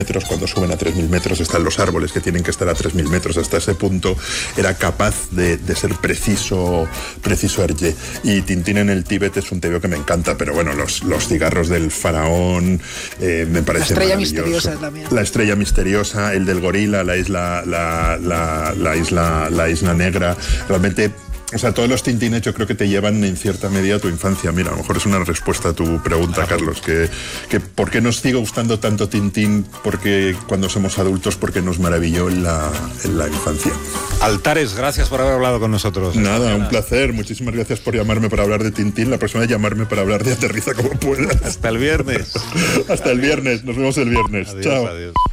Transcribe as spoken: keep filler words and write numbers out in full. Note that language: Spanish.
metros, cuando suben a tres mil metros están los árboles que tienen que estar a tres mil metros. Hasta ese punto era capaz de, de ser preciso, preciso Hergé. Y Tintín en el Tíbet es un tebeo que me encanta, pero bueno, los, los cigarros del faraón eh, me parece La estrella maravilloso. misteriosa también. La estrella misteriosa, el del gorila, la isla, la, la, la isla, la isla negra. Realmente, o sea, todos los Tintines yo creo que te llevan en cierta medida a tu infancia. Mira, a lo mejor es una respuesta a tu pregunta, Carlos, que, que ¿por qué nos sigue gustando tanto Tintín? Porque cuando somos adultos, porque nos maravilló en la, en la infancia. Altares, gracias por haber hablado con nosotros. Nada, un placer. Muchísimas gracias por llamarme para hablar de Tintín. La próxima vez llamarme para hablar de Aterriza como puedas. Hasta el viernes. Hasta el viernes. Nos vemos el viernes. Adiós, Chao. Adiós.